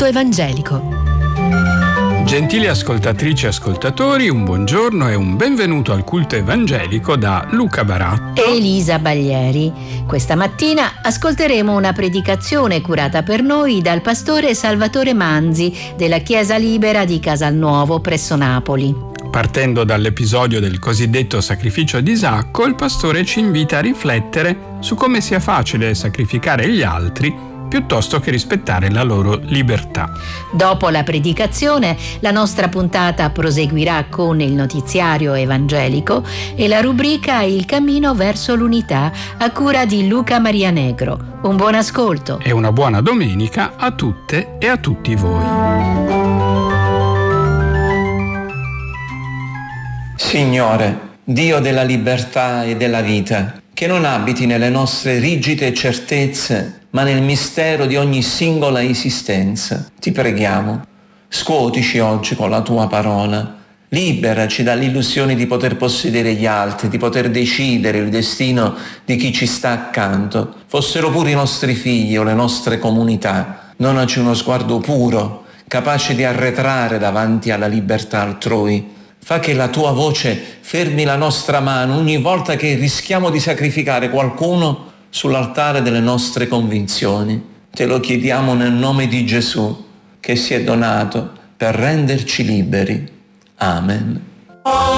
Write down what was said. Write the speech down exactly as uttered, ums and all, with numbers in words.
culto evangelico. Gentili ascoltatrici e ascoltatori, un buongiorno e un benvenuto al culto evangelico da Luca Baratto e Elisa Baglieri. Questa mattina ascolteremo una predicazione curata per noi dal pastore Salvatore Manzi della Chiesa Libera di Casalnuovo presso Napoli. Partendo dall'episodio del cosiddetto sacrificio di Isacco, il pastore ci invita a riflettere su come sia facile sacrificare gli altri piuttosto che rispettare la loro libertà. Dopo la predicazione, la nostra puntata proseguirà con il notiziario evangelico e la rubrica Il cammino verso l'unità a cura di Luca Marianegro. Un buon ascolto e una buona domenica a tutte e a tutti voi. Signore, Dio della libertà e della vita, che non abiti nelle nostre rigide certezze, ma nel mistero di ogni singola esistenza. Ti preghiamo, scuotici oggi con la tua parola, liberaci dall'illusione di poter possedere gli altri, di poter decidere il destino di chi ci sta accanto, fossero pure i nostri figli o le nostre comunità. Donaci uno sguardo puro, capace di arretrare davanti alla libertà altrui. Fa che la tua voce fermi la nostra mano ogni volta che rischiamo di sacrificare qualcuno sull'altare delle nostre convinzioni. Te lo chiediamo nel nome di Gesù, che si è donato per renderci liberi. Amen.